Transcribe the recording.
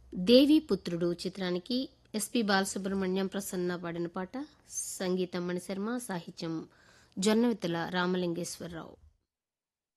దేవీపుత్రుడు చిత్రానికి ఎస్పి బాలసుబ్రహ్మణ్యం, ప్రసన్న పాడిన పాట. సంగీతం మణిశర్మ, సాహిత్యం జొన్నవిత్తల రామలింగేశ్వరరావు.